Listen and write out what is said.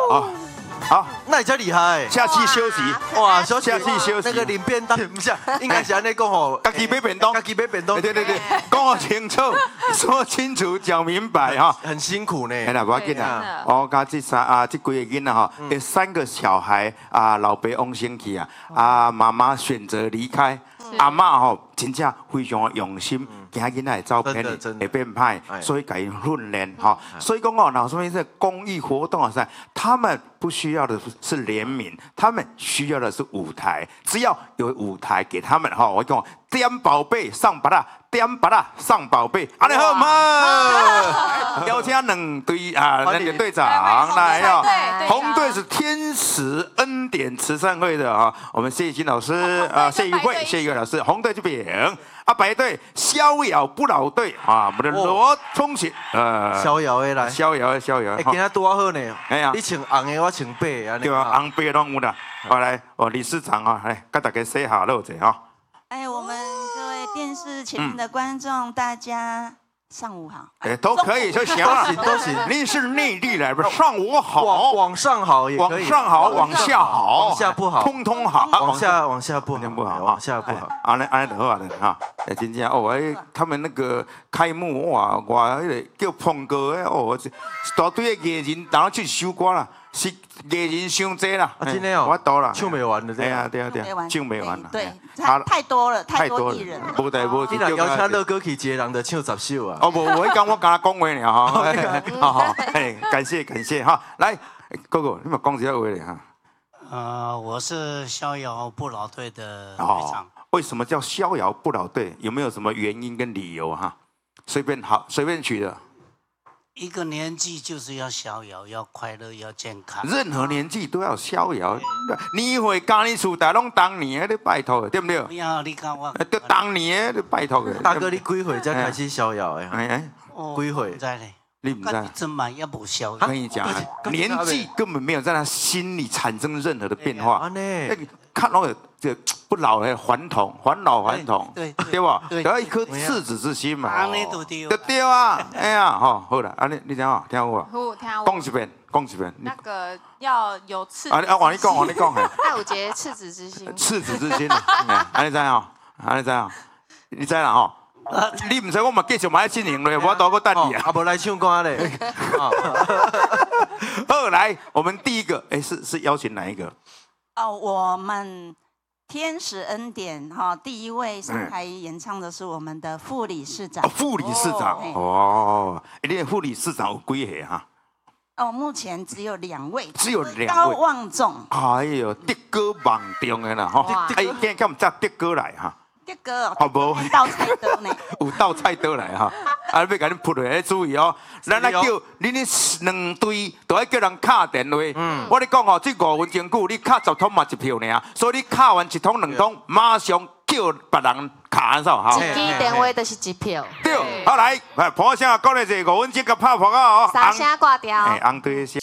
好， 那你真厉害。 下期休息。 哇，小姐下期休息。 那个领便当，不是，应该是安尼讲哦， 自己买便当， 自己买便当。 对，讲好清楚，说清楚，讲明白哈。 很辛苦呢。 哎啦，不要紧啦。我家这几个囡仔哈，有3个小孩啊，老爸往生去啊，妈妈选择离开，阿嬷吼真正非常用心。惊囡仔会走偏的，会变歹，所以给伊训练哈。所以讲哦，哪什么是公益活动啊？他们不需要的是怜悯，他们需要的是舞台。只要有舞台给他们哈，我讲点宝贝上巴拉，点巴拉上宝贝，安尼好吗？邀请2队啊，那个队长来啊。红队是天使恩典慈善会的啊，我们谢金老师谢玉慧，谢玉慧老师，红队这边。白队逍遥不老队啊，我们的罗聪贤， 逍遥的来， 逍遥， 哎，今仔多好呢， 哎呀， 你穿红的，我穿白的， 对啊，红白拢有啦。好来，理事长啊，来跟大家 say hello 者哈。 哎，我们各位电视前面的观众，大家上午好。 哎，都可以就行了， 都行。 您是内地来的，上午好， 往上好也可以， 往上好，往下好， 往下不好， 通通好， 往下不好，往下不好。 安尼就好了哈。哎，真正哦，哎，他们那个开幕哇，那个叫碰哥的哦，一大堆的艺人，然后去收歌啦，是艺人伤济啦。 真的哦， 我多啦， 唱不完的。 对啊，唱不完啦。 对，太多了，太多艺人。 无代无志。 你若邀请乐歌去，一个人就唱10首啊。 哦，无，我讲讲话尔哈。好，哎，感谢哈。来，哥哥，你嘛讲一下话咧哈。 我是逍遥不老队的队长。 为什么叫逍遥不老队？有没有什么原因跟理由哈？随便取的。 一个年纪就是要逍遥，要快乐，要健康。 任何年纪都要逍遥。年岁家你厝大拢当年的，拜托的，对不对？ 不要你讲我。 就当年的，拜托的。 大哥，你几岁才开始逍遥的？几岁？ 不知呢。 你不知道？ 真蛮也不逍遥。 我跟你讲，年纪根本没有在他心里产生任何的变化。看到这不老的还童，还老还童，对吧？要一颗赤子之心嘛。 安尼就对啊！哎呀，好了，安尼你听好，听我。 听我。 讲一遍。 那个要有赤。 啊，往你讲。 爱有节赤子之心。 赤子之心，安尼知哦，你知啦吼。你唔知我嘛继续买进行嘞，我都要等你啊。 无来唱歌嘞。 好，来，我们第一个，是邀请哪一个？ 我们天使恩典哈，第一位上台演唱的是我们的副理事长。 副理事长哦，你的副理事长有几个哈？ 目前只有2位， 只有2位， 高望重。 哎呦，德高望重的啦哈！哎，今日我们叫德哥来哈。 德哥哦，无倒菜刀呢？ 有倒菜刀来哈！啊，要甲恁扑落来注意哦。咱来叫恁2队，都要叫人敲电话。我咧讲哦，这5分钟久，你敲10通嘛1票尔，所以你敲完1通2通，马上叫别人敲安扫哈。 一支电话就是1票。 对，好来，破声讲咧，5分钟甲拍破啊哦。 3声挂掉。 红队的声。